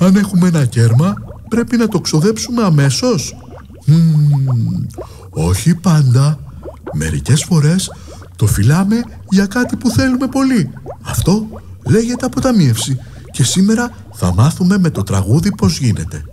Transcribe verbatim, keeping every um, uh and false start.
Αν έχουμε ένα κέρμα, πρέπει να το ξοδέψουμε αμέσως. Μμμ, όχι πάντα. Μερικές φορές το φυλάμε για κάτι που θέλουμε πολύ. Αυτό λέγεται αποταμίευση. Και σήμερα θα μάθουμε με το τραγούδι πώς γίνεται.